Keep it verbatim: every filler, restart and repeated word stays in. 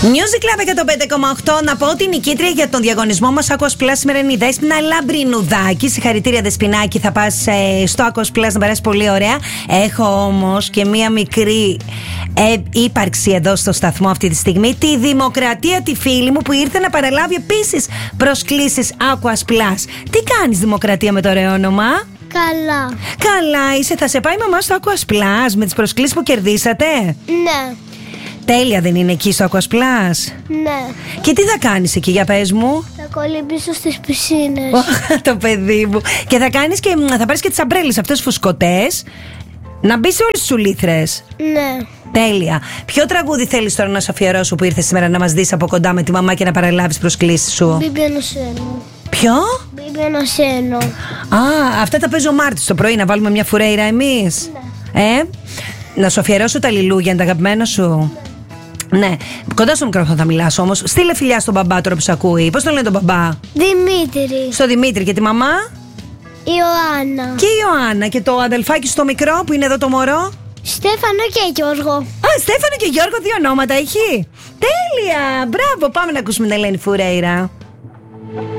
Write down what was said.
Music Club εκατόν πέντε κόμμα οκτώ. Να πω ότι η νικήτρια για τον διαγωνισμό μας Aquos Plus σήμερα είναι η Δέσποινα Λαμπρινουδάκη. Συγχαρητήρια, Δεσποινάκη. Θα πας ε, στο Aquos Plus να περάσει πολύ ωραία. Έχω όμως και μία μικρή ε, ύπαρξη εδώ στο σταθμό αυτή τη στιγμή. Τη Δημοκρατία, τη φίλη μου, που ήρθε να παραλάβει επίσης προσκλήσεις Aquos Plus. Τι κάνεις, Δημοκρατία, με το ωραίο όνομα? Καλά. Καλά είσαι, θα σε πάει η μαμά στο Aquos Plus με τις προσκλήσεις που κερδίσατε? Ναι. Τέλεια, δεν είναι εκεί στο Aquos Plus? Ναι. Και τι θα κάνεις εκεί, για πες μου? Θα κολυμπήσω στις πισίνες. Το παιδί μου. Και θα κάνεις και θα πάρεις και τις αμπρέλες αυτές φουσκωτές, να μπεις σε όλες τις σουλήθρες. Ναι. Τέλεια. Ποιο τραγούδι θέλεις τώρα να σου αφιερώσω που ήρθες σήμερα να μας δεις από κοντά με τη μαμά και να παραλάβεις προσκλήσεις σου? Μπίμπιανο σένο. Ποιο? Μπίμπιανο σένο. Α, αυτά τα παίζω Μάρτης το πρωί, να βάλουμε μια φουρέιρα εμείς. Ναι. Ε, να σου αφιερώσω τα Λιλούγια, είναι τα αγαπημένα σου. Ναι. Ναι. Κοντά στο μικρόφωνο θα μιλάς όμως. Στείλε φιλιά στον μπαμπά τώρα που σ' ακούει. Πώς τον λένε τον μπαμπά? Δημήτρη. Στο Δημήτρη. Και τη μαμά? Ιωάννα. Και η Ιωάννα. Και το αδελφάκι στο μικρό που είναι εδώ το μωρό? Στέφανο και Γιώργο. Α, Στέφανο και Γιώργο, δύο ονόματα έχει. Τέλεια. Μπράβο, πάμε να ακούσουμε την Ελένη Φουρέιρα.